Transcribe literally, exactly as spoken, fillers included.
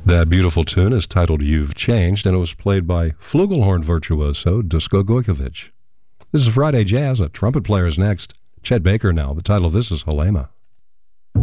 That beautiful tune is titled You've Changed, and it was played by flugelhorn virtuoso Dusko Gojkovic. This is Friday Jazz. A trumpet player is next. Chet Baker now. The title of this is Halema.